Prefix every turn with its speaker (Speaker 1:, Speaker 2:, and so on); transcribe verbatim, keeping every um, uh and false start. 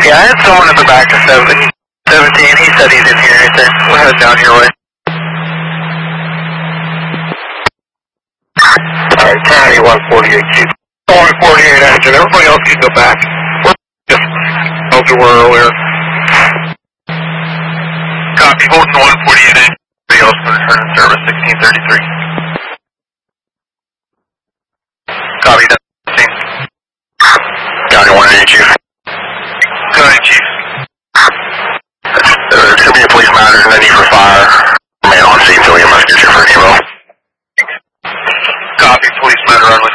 Speaker 1: Yeah, I had someone in the back of seven, seventeen. He said he's in here. He said, we'll head down your way. Alright, County one forty-eight, Chief. one forty-eight action. Everybody else can go back. We're just out to where earlier. Copy, Holden one forty-eight action. Everybody else can return in service sixteen thirty-three. Copy, that's County one eighty, Chief. County, Chief. There's going to be a police matter and a need for fire. Remain on scene until you must get your first email. Copy, police matter on